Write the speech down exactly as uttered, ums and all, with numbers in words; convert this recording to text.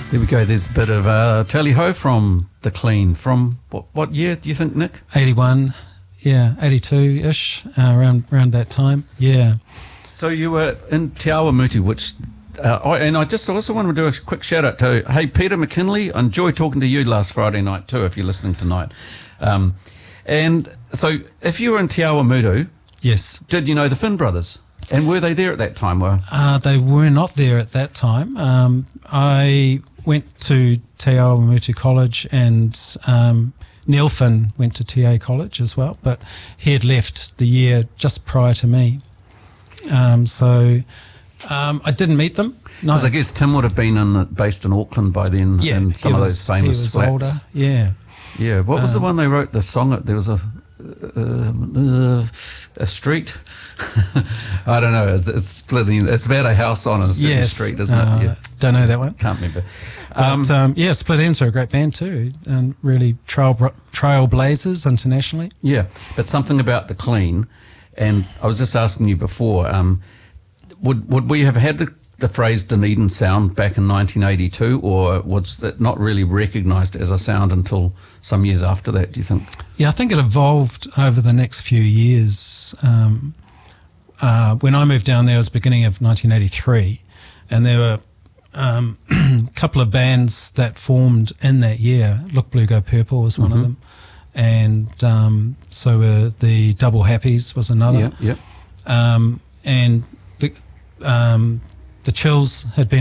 There we go. There's a bit of uh, tally-ho from The Clean. From what, what year do you think, Nick? eighty-one, yeah, eighty-two-ish, uh, around around that time, yeah. So you were in Te Awa Mutu, which, uh, I, and I just also want to do a quick shout-out to, hey, Peter McKinley. I enjoyed talking to you last Friday night too, if you're listening tonight. Um, and so if you were in Te Awa Mutu, yes, did you know the Finn brothers? And were they there at that time? Were uh, they were not there at that time. Um, I went to Te Awa Mutu College, and um, Neil Finn went to T A College as well, but he had left the year just prior to me. Um, so um, I didn't meet them. No, because I guess Tim would have been in, based in Auckland by then, yeah, in some of was, those famous he was flats. older. Yeah, yeah. What was um, the one they wrote the song? There was a uh, uh, a street. I don't know. It's, it's splitting. It's about a house on a certain yes, street, isn't uh, it? Yeah. Don't know that one. Can't remember. Um, but, um, yeah, Split Enz are a great band too, and really trail trailblazers internationally. Yeah, but something about The Clean, and I was just asking you before. Um, would would we have had the, the phrase Dunedin sound back in nineteen eighty-two, or was it not really recognised as a sound until some years after that? Do you think? Yeah, I think it evolved over the next few years. Um, uh, when I moved down there, it was beginning of nineteen eighty-three, and there were um, a couple of bands that formed in that year. Look Blue Go Purple was one mm-hmm. of them, and um, so were the Double Happies was another. Yeah, yeah. Um, and the um, the Chills had been